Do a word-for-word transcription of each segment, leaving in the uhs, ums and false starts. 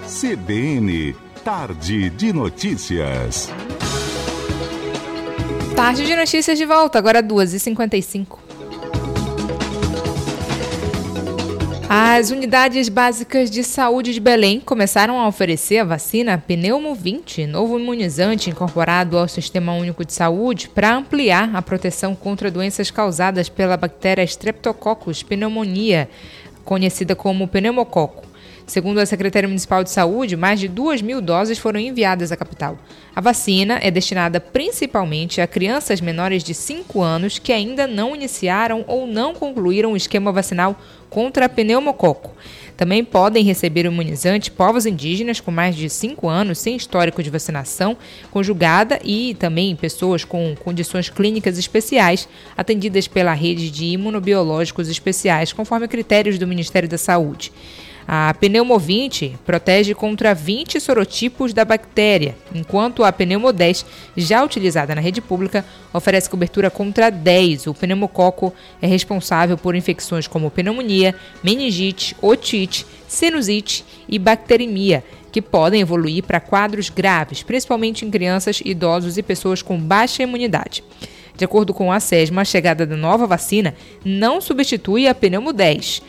C B N, Tarde de Notícias. Tarde de Notícias de volta, agora duas e cinquenta e cinco. As unidades básicas de saúde de Belém começaram a oferecer a vacina Pneumo vinte, novo imunizante incorporado ao Sistema Único de Saúde, para ampliar a proteção contra doenças causadas pela bactéria Streptococcus pneumonia, conhecida como pneumococo. Segundo a Secretaria Municipal de Saúde, mais de duas mil doses foram enviadas à capital. A vacina é destinada principalmente a crianças menores de cinco anos que ainda não iniciaram ou não concluíram o esquema vacinal contra a pneumococo. Também podem receber o imunizante povos indígenas com mais de cinco anos sem histórico de vacinação conjugada e também pessoas com condições clínicas especiais atendidas pela rede de imunobiológicos especiais, conforme critérios do Ministério da Saúde. A Pneumo vinte protege contra vinte sorotipos da bactéria, enquanto a Pneumo dez, já utilizada na rede pública, oferece cobertura contra dez. O pneumococo é responsável por infecções como pneumonia, meningite, otite, sinusite e bacteremia, que podem evoluir para quadros graves, principalmente em crianças, idosos e pessoas com baixa imunidade. De acordo com a SESMA, a chegada da nova vacina não substitui a Pneumo dez.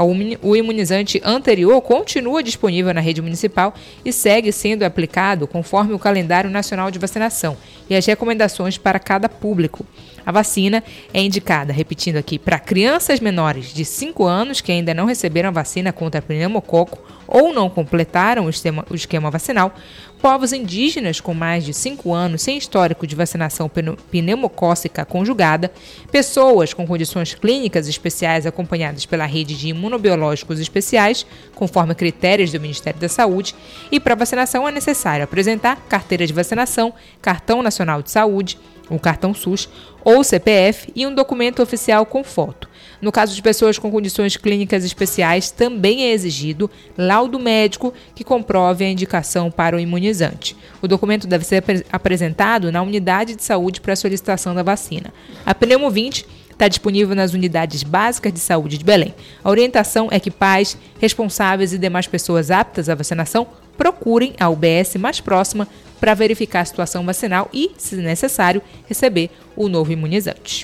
O imunizante anterior continua disponível na rede municipal e segue sendo aplicado conforme o calendário nacional de vacinação e as recomendações para cada público. A vacina é indicada, repetindo aqui, para crianças menores de cinco anos que ainda não receberam a vacina contra pneumococo ou não completaram o esquema, o esquema vacinal, povos indígenas com mais de cinco anos sem histórico de vacinação pneumocócica conjugada, pessoas com condições clínicas especiais acompanhadas pela rede de imunobiológicos especiais, conforme critérios do Ministério da Saúde, e para vacinação é necessário apresentar carteira de vacinação, cartão nacional de saúde, o cartão SUS ou C P F e um documento oficial com foto. No caso de pessoas com condições clínicas especiais, também é exigido laudo médico que comprove a indicação para o imunizante. O documento deve ser ap- apresentado na unidade de saúde para a solicitação da vacina. A Pneumo vinte está disponível nas unidades básicas de saúde de Belém. A orientação é que pais, responsáveis e demais pessoas aptas à vacinação procurem a U B S mais próxima para verificar a situação vacinal e, se necessário, receber o novo imunizante.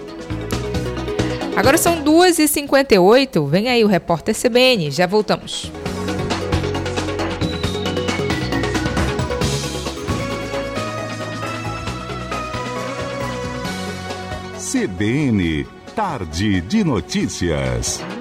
Agora são duas e cinquenta e oito, vem aí o repórter C B N, já voltamos. C B N, Tarde de Notícias.